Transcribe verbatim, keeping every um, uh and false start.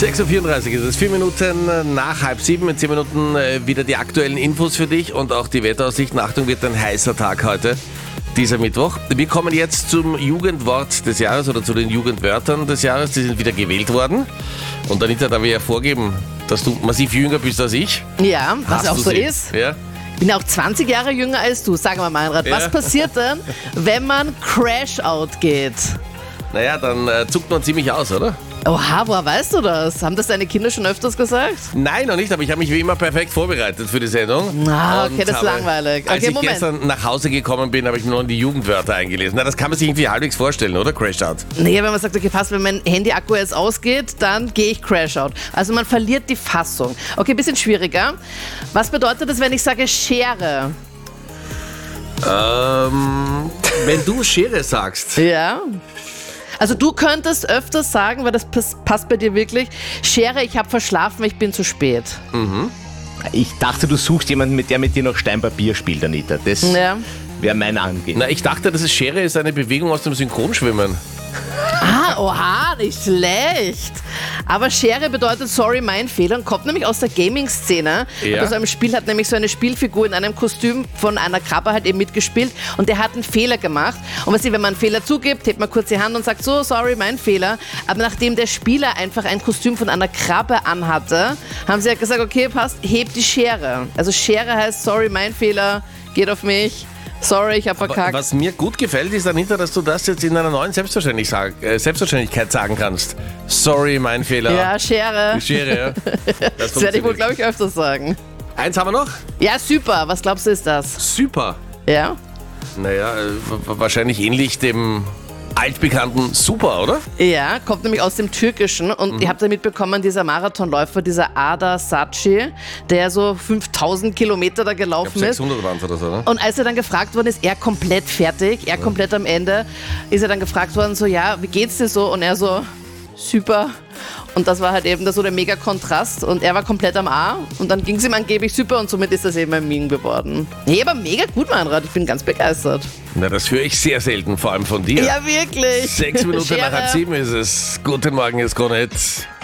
sechs Uhr vierunddreißig ist es, vier Minuten nach halb sieben. In zehn Minuten wieder die aktuellen Infos für dich und auch die Wetteraussichten. Achtung, wird ein heißer Tag heute, dieser Mittwoch. Wir kommen jetzt zum Jugendwort des Jahres oder zu den Jugendwörtern des Jahres. Die sind wieder gewählt worden. Und Anita, da wir ja vorgeben, dass du massiv jünger bist als ich. Ja, was hast auch du so sie? ist. Ja. Ich bin auch zwanzig Jahre jünger als du. Sag mal, Meinrad, Ja. was passiert denn, wenn man Crash-Out geht? Naja, dann äh, zuckt man ziemlich aus, oder? Oha, woher weißt du das? Haben das deine Kinder schon öfters gesagt? Nein, noch nicht, aber ich habe mich wie immer perfekt vorbereitet für die Sendung. Ah, Und okay, das ist habe, langweilig. Als Okay, ich Moment. gestern nach Hause gekommen bin, habe ich mir noch die Jugendwörter eingelesen. Na, das kann man sich irgendwie halbwegs vorstellen, oder? Crash-Out. Naja, wenn man sagt, okay, passt, wenn mein Handy-Akku jetzt ausgeht, dann gehe ich Crash-Out. Also man verliert die Fassung. Okay, bisschen schwieriger. Was bedeutet das, wenn ich sage Schere? Ähm, wenn du Schere sagst. Ja. Also du könntest öfters sagen, weil das pass- passt bei dir wirklich, Schere, ich habe verschlafen, ich bin zu spät. Ich dachte, du suchst jemanden, mit der mit dir noch Steinpapier spielt, Anita. Das Ja. wäre mein Angehen. Na, ich dachte, das ist Schere ist eine Bewegung aus dem Synchronschwimmen. Ah, oha, nicht schlecht. Aber Schere bedeutet sorry, mein Fehler und kommt nämlich aus der Gaming-Szene. Ja. Und bei so einem Spiel hat nämlich so eine Spielfigur in einem Kostüm von einer Krabbe halt eben mitgespielt und der hat einen Fehler gemacht. Und weißt du, wenn man einen Fehler zugibt, hebt man kurz die Hand und sagt so, sorry, mein Fehler. Aber nachdem der Spieler einfach ein Kostüm von einer Krabbe anhatte, haben sie halt gesagt, okay, passt, hebt die Schere. Also Schere heißt sorry, mein Fehler, geht auf mich. Sorry, ich hab verkackt. Was mir gut gefällt, ist, Anita, dass du das jetzt in einer neuen Selbstverständlich sag, äh, Selbstverständlichkeit sagen kannst. Sorry, mein Fehler. Ja, Schere. Die Schere, ja. Das, Das werde ich wohl, funktioniert. glaube ich, öfters sagen. Eins haben wir noch. Ja, super. Was glaubst du, ist das? Super. Ja? Naja, äh, w- wahrscheinlich ähnlich dem altbekannten Super, oder? Ja, kommt nämlich aus dem Türkischen. Und Mhm. ihr habt ja mitbekommen, dieser Marathonläufer, dieser Ada Saci, der so fünftausend Kilometer da Ich gelaufen glaub, ist. sechshundert waren es oder so, ne? Und als er dann gefragt worden ist, er komplett fertig, er komplett am Ende, ist er dann gefragt worden, so, ja, wie geht's dir so? Und er so, super. Und das war halt eben da so der Mega-Kontrast. Und er war komplett am A. Und dann ging es ihm angeblich super und somit ist das eben ein Meme geworden. Nee, aber mega gut, Meinrad. Ich bin ganz begeistert. Na, das höre ich sehr selten, vor allem von dir. Ja, wirklich. Sechs Minuten nach Schere. halb sieben ist es. Guten Morgen, ist Gronett.